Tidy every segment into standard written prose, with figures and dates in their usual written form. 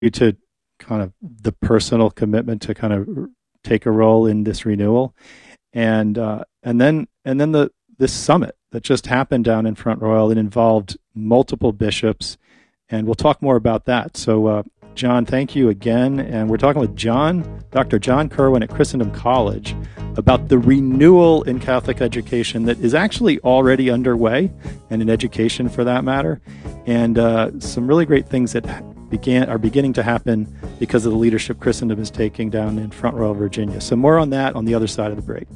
you to kind of the personal commitment to kind of take a role in this renewal, and then this summit that just happened down in Front Royal. It involved multiple bishops, and we'll talk more about that. So, John, thank you again. And we're talking with Dr. John Kirwan at Christendom College about the renewal in Catholic education that is actually already underway, and in education for that matter, and some really great things that are beginning to happen because of the leadership Christendom is taking down in Front Royal, Virginia. So more on that on the other side of the break.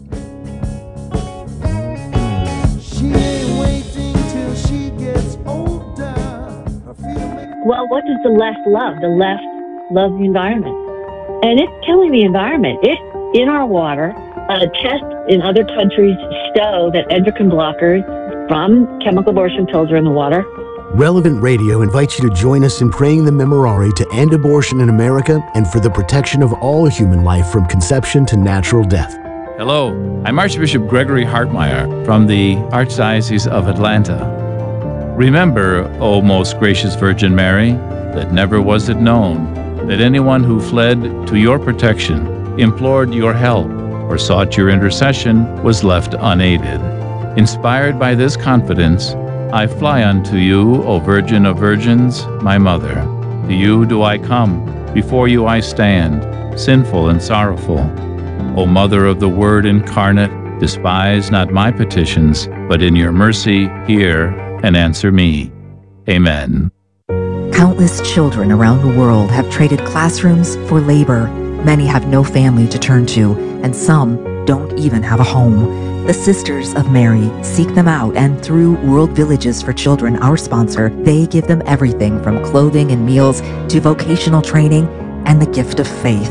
She ain't waiting till she gets older. Well, what does the left love? The left loves the environment. And it's killing the environment. It's in our water. Tests in other countries show that endocrine blockers from chemical abortion pills are in the water. Relevant Radio invites you to join us in praying the Memorare to end abortion in America and for the protection of all human life from conception to natural death. Hello, I'm Archbishop Gregory Hartmeyer from the Archdiocese of Atlanta. Remember, O most gracious Virgin Mary, that never was it known that anyone who fled to your protection, implored your help, or sought your intercession was left unaided. Inspired by this confidence, I fly unto you, O Virgin of Virgins, my Mother. To you do I come, before you I stand, sinful and sorrowful. O Mother of the Word incarnate, despise not my petitions, but in your mercy hear and answer me. Amen. Countless children around the world have traded classrooms for labor. Many have no family to turn to, and some don't even have a home. The Sisters of Mary seek them out, and through World Villages for Children, our sponsor, they give them everything from clothing and meals to vocational training and the gift of faith.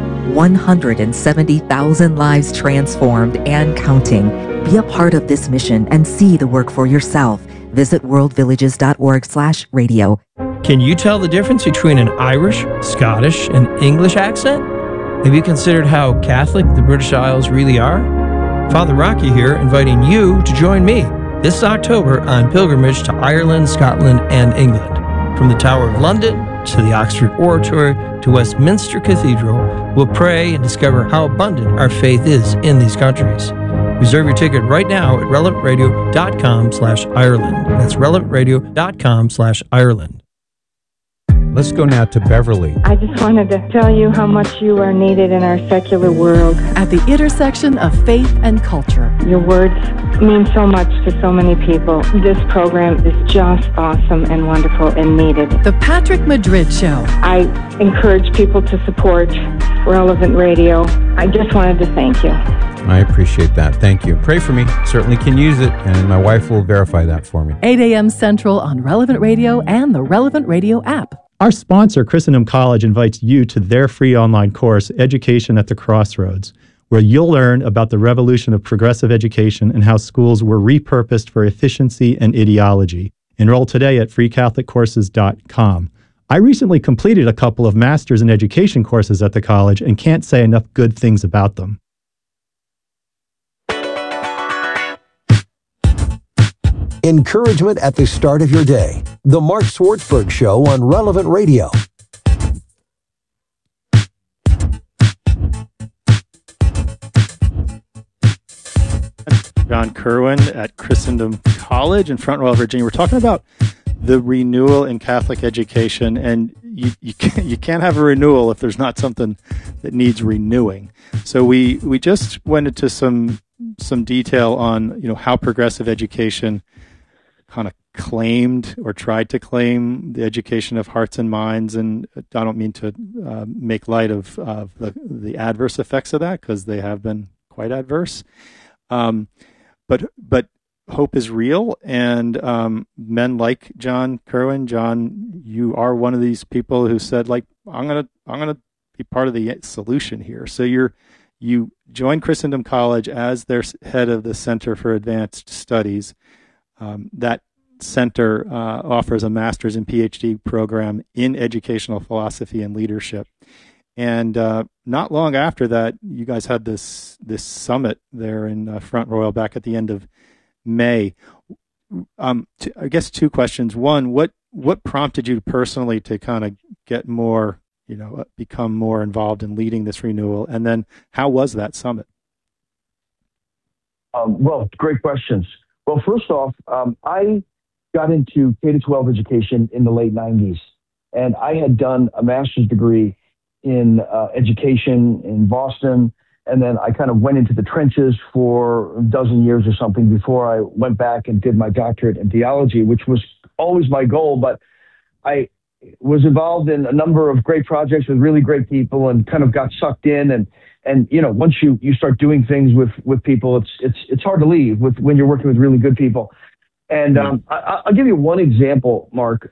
170,000 lives transformed and counting. Be a part of this mission and see the work for yourself. Visit worldvillages.org/radio. Can you tell the difference between an Irish, Scottish, and English accent? Have you considered how Catholic the British Isles really are? Father Rocky here, inviting you to join me this October on pilgrimage to Ireland, Scotland, and England. From the Tower of London to the Oxford Oratory to Westminster Cathedral, we'll pray and discover how abundant our faith is in these countries. Reserve your ticket right now at relevantradio.com/Ireland. That's relevantradio.com/Ireland. Let's go now to Beverly. I just wanted to tell you how much you are needed in our secular world. At the intersection of faith and culture. Your words mean so much to so many people. This program is just awesome and wonderful and needed. The Patrick Madrid Show. I encourage people to support Relevant Radio. I just wanted to thank you. I appreciate that. Thank you. Pray for me. Certainly can use it, and my wife will verify that for me. 8 a.m. Central on Relevant Radio and the Relevant Radio app. Our sponsor, Christendom College, invites you to their free online course, Education at the Crossroads, where you'll learn about the revolution of progressive education and how schools were repurposed for efficiency and ideology. Enroll today at freecatholiccourses.com. I recently completed a couple of Masters in Education courses at the college and can't say enough good things about them. Encouragement at the start of your day. The Mark Swartzberg Show on Relevant Radio. John Kirwan at Christendom College in Front Royal, Virginia. We're talking about the renewal in Catholic education, and you can't have a renewal if there's not something that needs renewing. So we just went into some detail on how progressive education kind of claimed or tried to claim the education of hearts and minds, and I don't mean to make light of the adverse effects of that, because they have been quite adverse. But hope is real, and men like John Kirwan. John, you are one of these people who said, like, I'm gonna be part of the solution here. So you joined Christendom College as their head of the Center for Advanced Studies. That center offers a master's and PhD program in educational philosophy and leadership. And not long after that, you guys had this summit there in Front Royal back at the end of May. I guess two questions. One, what what prompted you personally to kind of get more, become more involved in leading this renewal? And then how was that summit? Well, great questions. Well, first off, I got into K-12 education in the late 90s, and I had done a master's degree in education in Boston, and then I kind of went into the trenches for a dozen years or something before I went back and did my doctorate in theology, which was always my goal, but I was involved in a number of great projects with really great people and kind of got sucked in, and once you start doing things with people, it's hard to leave when you're working with really good people. And I'll give you one example, Mark.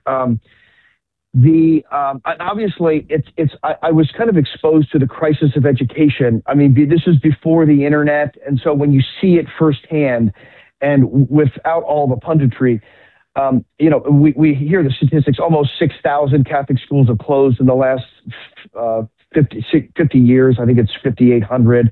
Obviously I was kind of exposed to the crisis of education. I mean, this is before the internet, and so when you see it firsthand and without all the punditry, we hear the statistics. Almost 6,000 Catholic schools have closed in the last 50 years. I think it's 5,800.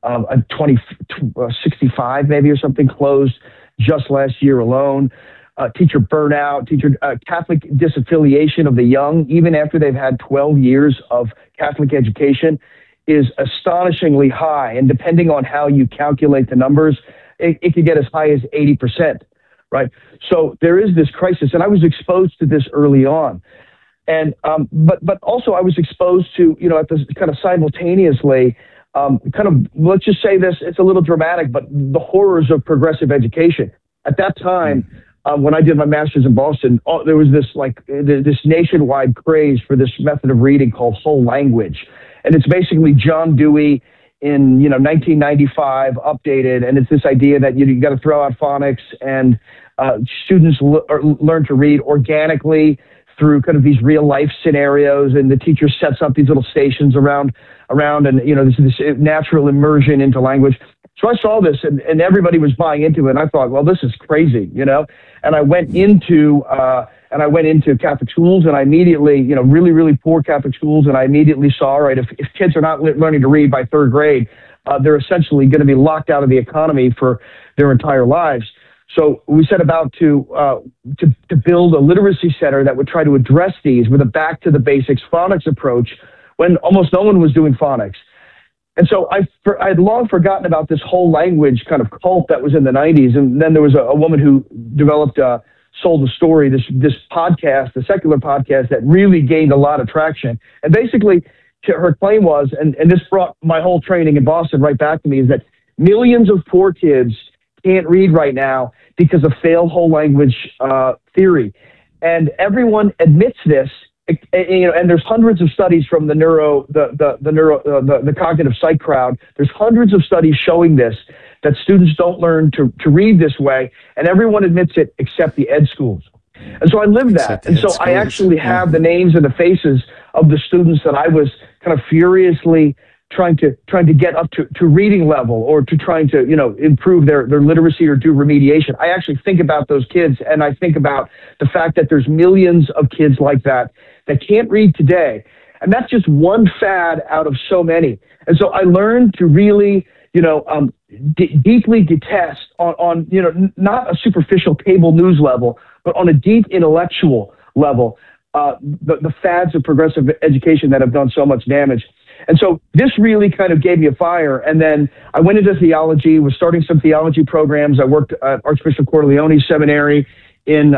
65 maybe or something closed just last year alone. Teacher burnout, Catholic disaffiliation of the young, even after they've had 12 years of Catholic education, is astonishingly high. And depending on how you calculate the numbers, it could get as high as 80%, right? So there is this crisis, and I was exposed to this early on. And but also I was exposed to, at this kind of simultaneously, let's just say this, it's a little dramatic, but the horrors of progressive education. At that time, when I did my master's in Boston, there was this nationwide craze for this method of reading called whole language. And it's basically John Dewey in 1995 updated, and it's this idea that you got to throw out phonics, and students learn to read organically through kind of these real life scenarios, and the teacher sets up these little stations around, and this natural immersion into language. So I saw this, and everybody was buying into it, and I thought, well, this is crazy, And I went into Catholic schools, and I immediately, really, really poor Catholic schools, and I immediately saw, right, if kids are not learning to read by third grade, they're essentially going to be locked out of the economy for their entire lives. So we set about to build a literacy center that would try to address these with a back to the basics phonics approach, when almost no one was doing phonics. And so I had long forgotten about this whole language kind of cult that was in the 90s. And then there was a woman who developed Sold the Story, this podcast, the secular podcast that really gained a lot of traction. And basically her claim was, and this brought my whole training in Boston right back to me, is that millions of poor kids can't read right now because of failed whole language theory. And everyone admits this. And there's hundreds of studies from the cognitive psych crowd. There's hundreds of studies showing this, that students don't learn to read this way, and everyone admits it except the ed schools. And so I lived that. And so I actually have the names and the faces of the students that I was kind of furiously trying to get up to reading level, or to trying to, improve their literacy or do remediation. I actually think about those kids, and I think about the fact that there's millions of kids like that can't read today. And that's just one fad out of so many. And so I learned to really, deeply detest on not a superficial cable news level, but on a deep intellectual level, the fads of progressive education that have done so much damage. And so this really kind of gave me a fire. And then I went into theology, was starting some theology programs. I worked at Archbishop Corleone's seminary in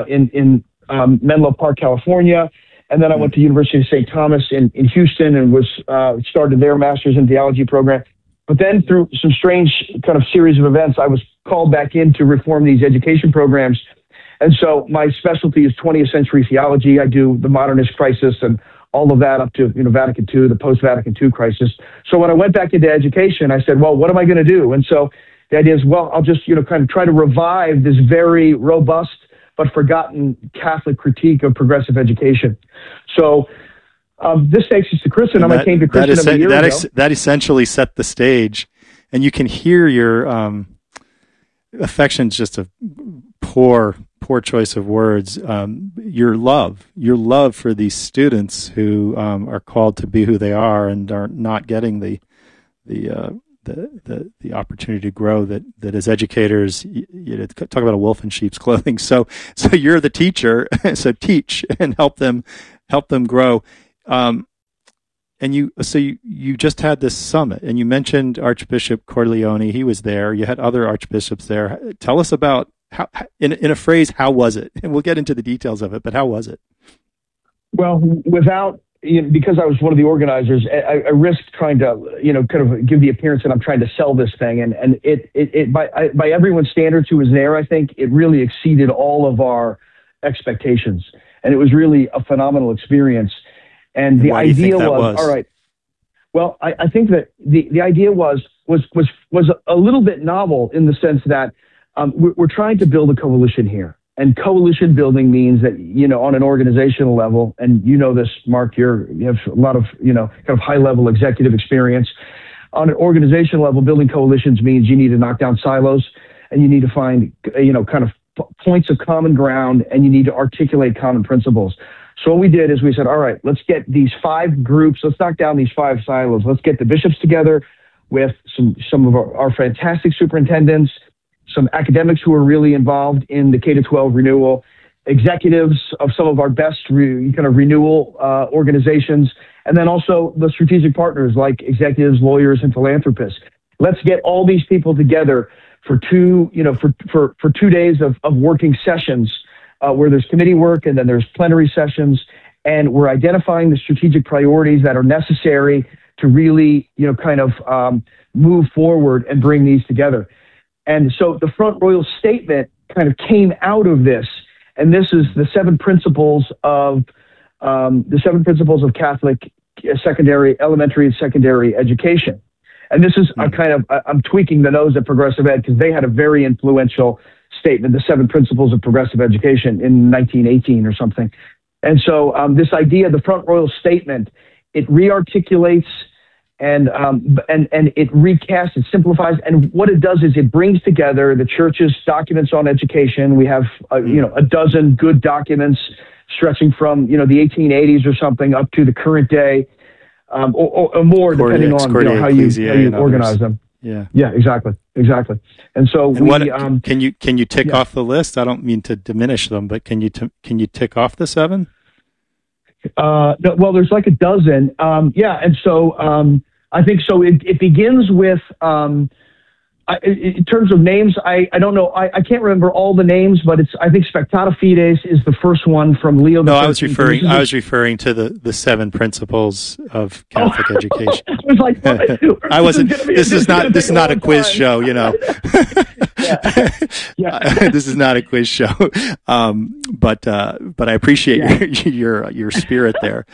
Menlo Park, California. And then I went to University of St. Thomas in Houston and started their master's in theology program. But then through some strange kind of series of events, I was called back in to reform these education programs. And so my specialty is 20th century theology. I do the modernist crisis and all of that up to Vatican II, the post-Vatican II crisis. So when I went back into education, I said, well, what am I going to do? And so the idea is, well, I'll just kind of try to revive this very robust but forgotten Catholic critique of progressive education. So this takes us to Christendom. I came to Christendom a year ago. That essentially set the stage, and you can hear your affection's just a poor choice of words. Your love for these students who are called to be who they are and are not getting the the opportunity to grow that as educators, talk about a wolf in sheep's clothing. So you're the teacher, so teach and help them grow. And you just had this summit, and you mentioned Archbishop Cordileone. He was there. You had other archbishops there. Tell us about how, in a phrase, how was it? And we'll get into the details of it, but how was it? Well, because I was one of the organizers, I risked trying to, kind of give the appearance that I'm trying to sell this thing. And it by everyone's standards who was there, I think it really exceeded all of our expectations. And it was really a phenomenal experience. And the idea was, all right, well, I think that the idea was a little bit novel in the sense that we're trying to build a coalition here. And coalition building means that, on an organizational level, and this, Mark, you have a lot of, kind of high level executive experience. On an organizational level, building coalitions means you need to knock down silos, and you need to find, kind of points of common ground, and you need to articulate common principles. So what we did is we said, all right, let's get these 5 groups. Let's knock down these 5 silos. Let's get the bishops together with some of our fantastic superintendents, some academics who are really involved in the K-12 renewal, executives of some of our best kind of renewal organizations, and then also the strategic partners like executives, lawyers, and philanthropists. Let's get all these people together for 2 days of working sessions where there's committee work and then there's plenary sessions, and we're identifying the strategic priorities that are necessary to really, kind of move forward and bring these together. And so the Front Royal Statement kind of came out of this, and this is the 7 principles of Catholic elementary and secondary education. And this is I'm tweaking the nose at Progressive Ed because they had a very influential statement, the 7 principles of progressive education in 1918 or something. And so this idea, the Front Royal Statement, it rearticulates and it recasts, it simplifies, and what it does is it brings together the church's documents on education. We have a dozen good documents stretching from the 1880s or something up to the current day, or more, depending on how you organize them. Yeah, exactly. And so can you tick off the list? I don't mean to diminish them, but can you tick off the 7? No, well, there's like a dozen. And so I think so. It begins with in terms of names. I don't know. I can't remember all the names, but I think Spectata Fides is the first one from Leo. No, I was referring to the 7 principles of Catholic education. I was like, I wasn't. This is not a quiz show, This is not a quiz show. But I appreciate your spirit there.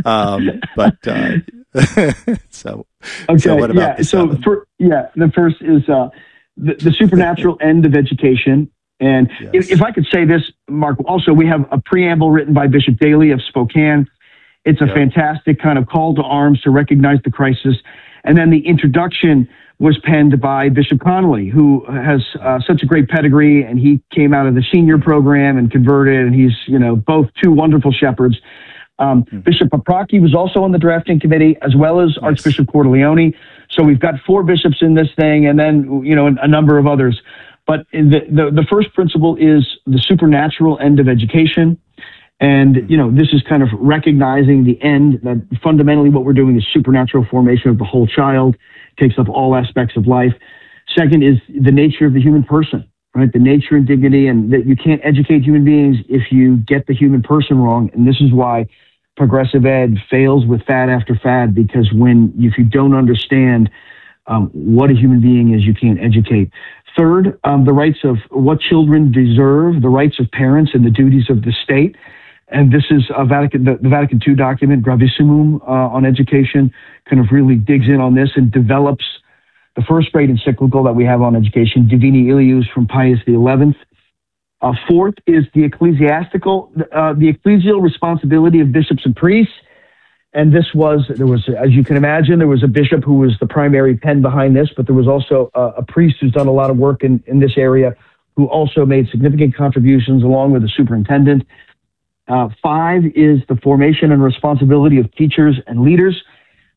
So what about the 7? The first is the supernatural end of education. And if I could say this, Mark, also we have a preamble written by Bishop Daly of Spokane. It's a fantastic kind of call to arms to recognize the crisis. And then the introduction was penned by Bishop Connolly, who has such a great pedigree, and he came out of the senior program and converted, and he's, both 2 wonderful shepherds. Bishop Paprocki was also on the drafting committee, as well as Archbishop Cordileone. So we've got 4 bishops in this thing, and then, a number of others. But the first principle is the supernatural end of education. And, this is kind of recognizing the end, that fundamentally what we're doing is supernatural formation of the whole child, takes up all aspects of life. Second is the nature of the human person, right? The nature and dignity, and that you can't educate human beings if you get the human person wrong. And this is why progressive ed fails with fad after fad, because if you don't understand what a human being is, you can't educate. Third, the rights of what children deserve, the rights of parents and the duties of the state. And this is the Vatican II document, Gravissimum, on education, kind of really digs in on this and develops the first great encyclical that we have on education, Divini Ilius from Pius XI. Fourth is the ecclesial responsibility of bishops and priests. And there was, as you can imagine, there was a bishop who was the primary pen behind this, but there was also a priest who's done a lot of work in this area, who also made significant contributions along with the superintendent. 5 is the formation and responsibility of teachers and leaders.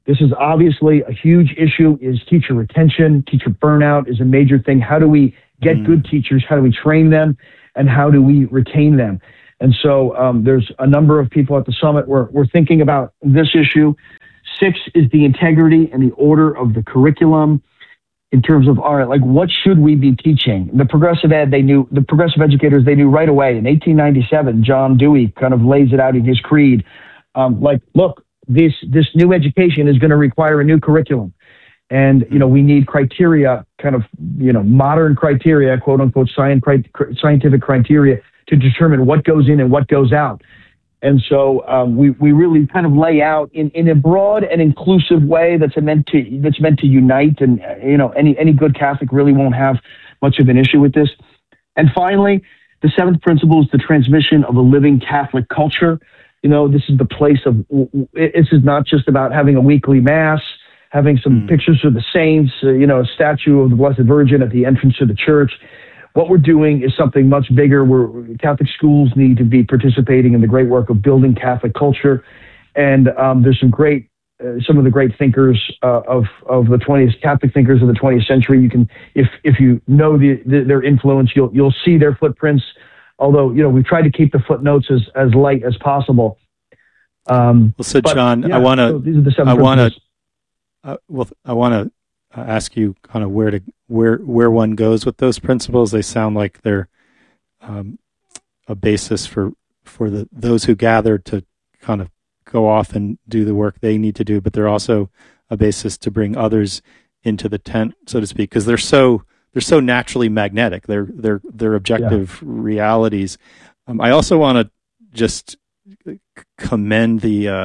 This is obviously a huge issue. Is teacher retention, teacher burnout is a major thing. How do we get good teachers? How do we train them? And how do we retain them? And so there's a number of people at the summit where we're thinking about this issue. 6 is the integrity and the order of the curriculum in terms of, all right, like what should we be teaching? The progressive educators, they knew right away. In 1897, John Dewey kind of lays it out in his creed. Look, this new education is going to require a new curriculum. And, we need criteria, kind of, modern criteria, quote unquote, scientific criteria to determine what goes in and what goes out. And so we really kind of lay out in a broad and inclusive way that's meant to unite. And, any good Catholic really won't have much of an issue with this. And finally, the 7th principle is the transmission of a living Catholic culture. This is the place of, this is not just about having a weekly mass, having some pictures of the saints, a statue of the Blessed Virgin at the entrance to the church. What we're doing is something much bigger. Catholic schools need to be participating in the great work of building Catholic culture. And there's some of the great thinkers of the 20th, Catholic thinkers of the 20th century. You can, if you know their influence, you'll see their footprints. Although, we've tried to keep the footnotes as light as possible. John, yeah, I want to, these are the 7 principles. I want to ask you kind of where one goes with those principles. They sound like they're a basis for those who gather to kind of go off and do the work they need to do, but they're also a basis to bring others into the tent, so to speak, because they're so naturally magnetic. They're objective realities. I also want to just commend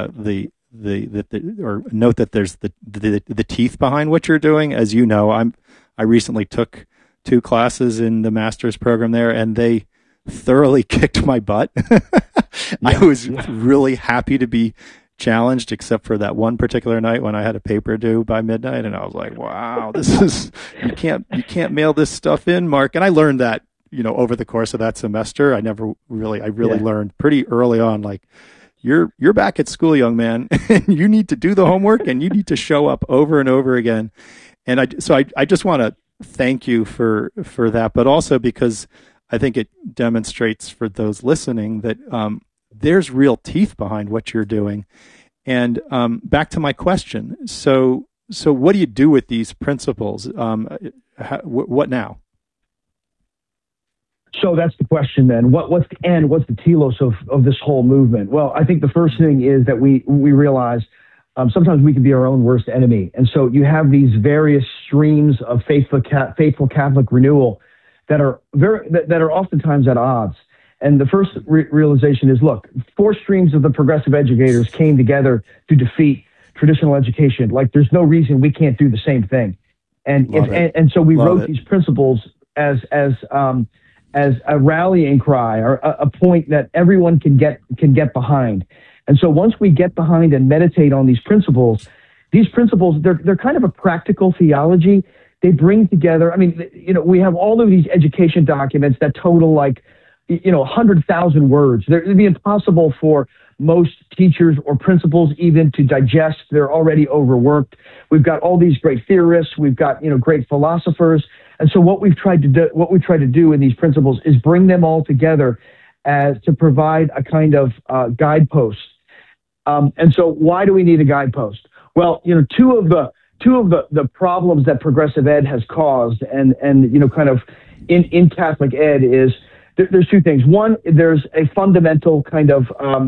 or note that there's the teeth behind what you're doing. As you know, I recently took 2 classes in the master's program there, and they thoroughly kicked my butt. I was really happy to be challenged, except for that one particular night when I had a paper due by midnight, and I was like, wow, this is, you can't mail this stuff in, Mark. And I learned that, over the course of that semester. I really learned pretty early on, like, you're back at school, young man, and you need to do the homework and you need to show up over and over again. And I just want to thank you for that, but also because I think it demonstrates for those listening that there's real teeth behind what you're doing. And back to my question. So what do you do with these principles? What now? So that's the question then. What's the end? What's the telos of this whole movement? Well, I think the first thing is that we realize sometimes we can be our own worst enemy. And so you have these various streams of faithful Catholic renewal that are oftentimes at odds. And the first realization is, look, 4 streams of the progressive educators came together to defeat traditional education. Like, there's no reason we can't do the same thing. And so we wrote these principles as a rallying cry, or a point that everyone can get behind. And so once we get behind and meditate on these principles, they're kind of a practical theology. They bring together, we have all of these education documents that total 100,000 words. It'd be impossible for most teachers or principals even to digest. They're already overworked. We've got all these great theorists. We've got, great philosophers. And so what we've tried to do in these principles is bring them all together as to provide a kind of guidepost. And so why do we need a guidepost? Well, two of the problems that progressive ed has caused and kind of in Catholic ed is there's 2 things. One, there's a fundamental kind of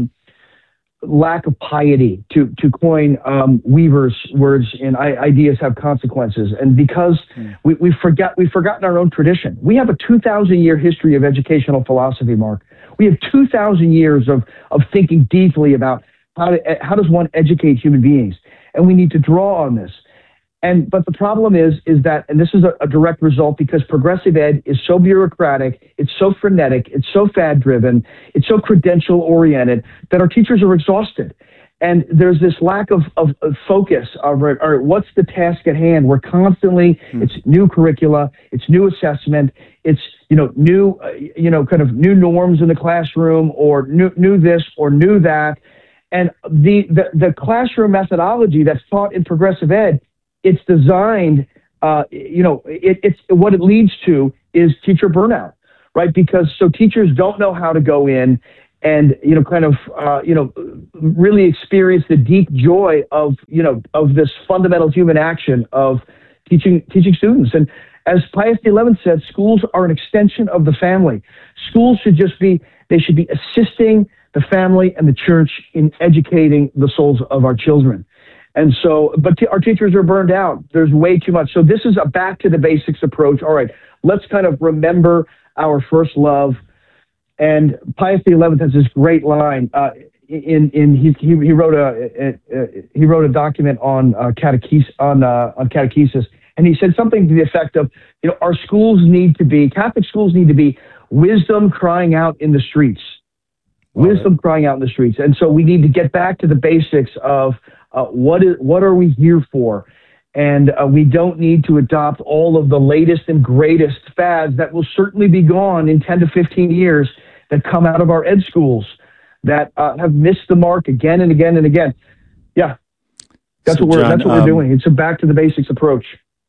lack of piety, to coin Weaver's words in Ideas Have Consequences. And because we've forgotten our own tradition. We have a 2,000-year history of educational philosophy, Mark. We have 2,000 years of thinking deeply about how does one educate human beings. And we need to draw on this. But the problem is that, and this is a direct result because progressive ed is so bureaucratic, it's so frenetic, it's so fad-driven, it's so credential-oriented that our teachers are exhausted. And there's this lack of focus of, all right, what's the task at hand? We're constantly, it's new curricula, it's new assessment, it's, new, kind of new norms in the classroom, or new this or new that. And the classroom methodology that's taught in progressive ed, it's designed, it's what it leads to is teacher burnout, right? Because so teachers don't know how to go in and, really experience the deep joy of this fundamental human action of teaching students. And as Pius XI said, schools are an extension of the family. Schools should be assisting the family and the church in educating the souls of our children. And so, but our teachers are burned out. There's way too much. So this is a back to the basics approach. All right, let's kind of remember our first love. And Pius XI has this great line. He wrote a document on catechesis, and he said something to the effect of, our schools Catholic schools need to be wisdom crying out in the streets. Wisdom crying out in the streets. And so we need to get back to the basics of what are we here for? And we don't need to adopt all of the latest and greatest fads that will certainly be gone in 10 to 15 years that come out of our ed schools that have missed the mark again and again and again. Yeah, that's what we're doing. It's a back to the basics approach.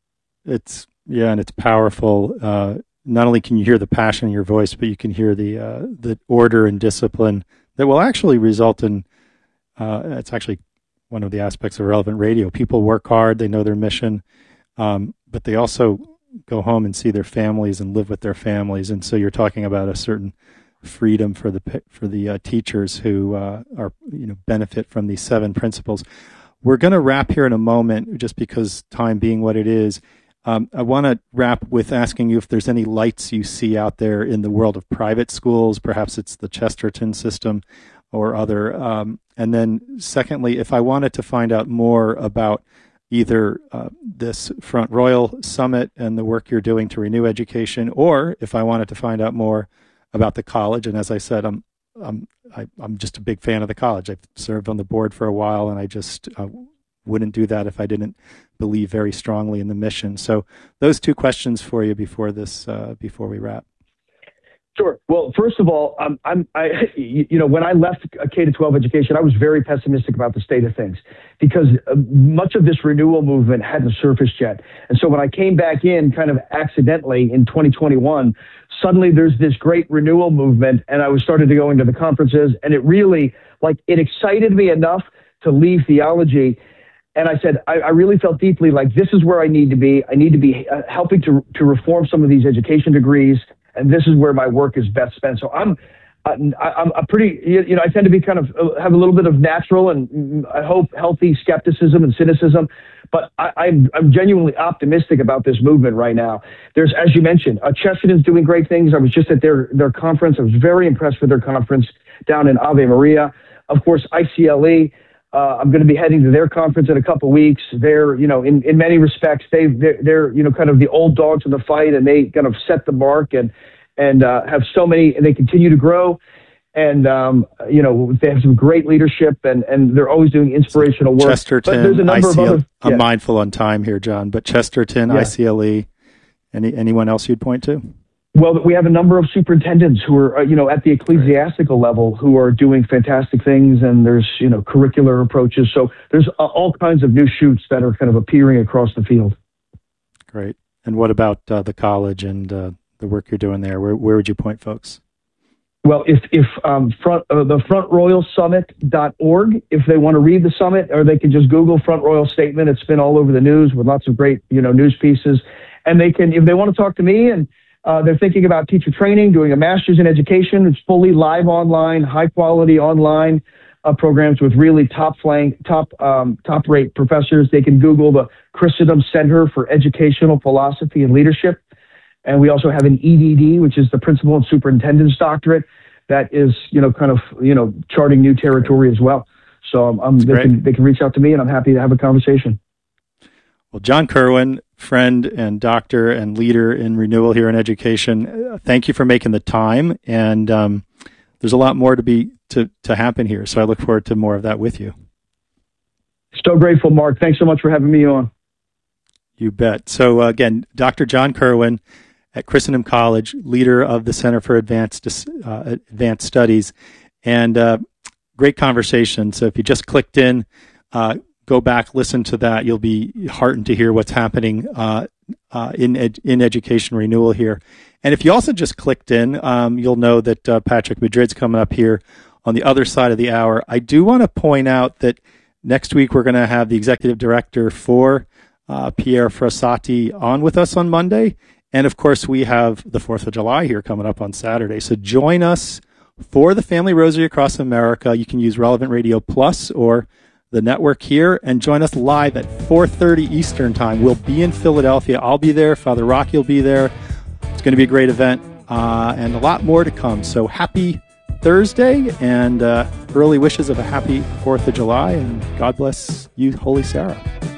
And it's powerful. Not only can you hear the passion in your voice, but you can hear the order and discipline that will actually result in. It's actually one of the aspects of Relevant Radio. People work hard; they know their mission, but they also go home and see their families and live with their families. And so you're talking about a certain freedom for the teachers who benefit from these 7 principles. We're going to wrap here in a moment, just because time being what it is. I want to wrap with asking you if there's any lights you see out there in the world of private schools. Perhaps it's the Chesterton system or other. And then secondly, if I wanted to find out more about either this Front Royal Summit and the work you're doing to renew education, or if I wanted to find out more about the college. And as I said, I'm just a big fan of the college. I've served on the board for a while, and I just wouldn't do that if I didn't believe very strongly in the mission. So those 2 questions for you before we wrap. Sure. Well, first of all, when I left K-12 education, I was very pessimistic about the state of things because much of this renewal movement hadn't surfaced yet. And so when I came back in kind of accidentally in 2021, suddenly there's this great renewal movement, and I was started to go into the conferences, and it really, it excited me enough to leave theology. And I said, I really felt deeply like this is where I need to be. I need to be helping to reform some of these education degrees, and this is where my work is best spent. So I'm pretty, I tend to be kind of have a little bit of natural and I hope healthy skepticism and cynicism, but I'm genuinely optimistic about this movement right now. There's, as you mentioned, Chesterton's doing great things. I was just at their conference. I was very impressed with their conference down in Ave Maria. Of course, ICLE. I'm going to be heading to their conference in a couple of weeks. They're, in many respects, they're kind of the old dogs in the fight, and they kind of set the mark and have so many, and they continue to grow. And, they have some great leadership, and they're always doing inspirational work. Chesterton, but there's a number of other, I'm mindful on time here, John, but Chesterton, ICLE, anyone else you'd point to? Well, we have a number of superintendents who are, at the ecclesiastical level who are doing fantastic things, and there's, curricular approaches. So there's all kinds of new shoots that are kind of appearing across the field. Great. And what about the college and the work you're doing there? Where would you point folks? Well, if the frontroyalsummit.org, if they want to read the summit, or they can just Google Front Royal Statement. It's been all over the news with lots of great, news pieces. And they can, if they want to talk to me, and they're thinking about teacher training, doing a master's in education. It's fully live online, high quality online programs with really top rate professors. They can Google the Christendom Center for Educational Philosophy and Leadership. And we also have an EDD, which is the Principal and Superintendent's Doctorate, that is, charting new territory as well. So they can reach out to me, and I'm happy to have a conversation. Well, John Kerwin, friend and doctor and leader in renewal here in education, thank you for making the time. And there's a lot more to happen here. So I look forward to more of that with you. So grateful, Mark. Thanks so much for having me on. You bet. So again, Dr. John Kerwin at Christendom College, leader of the Center for Advanced Studies. And great conversation. So if you just clicked in, go back, listen to that. You'll be heartened to hear what's happening in education renewal here. And if you also just clicked in, you'll know that Patrick Madrid's coming up here on the other side of the hour. I do want to point out that next week we're going to have the executive director for Pierre Frassati on with us on Monday. And of course, we have the 4th of July here coming up on Saturday. So join us for the Family Rosary across America. You can use Relevant Radio Plus or the network here, and join us live at 4:30 Eastern Time. We'll be in Philadelphia. I'll be there. Father Rocky will be there. It's going to be a great event, and a lot more to come. So happy Thursday, and early wishes of a happy 4th of July, and God bless you, Holy Sarah.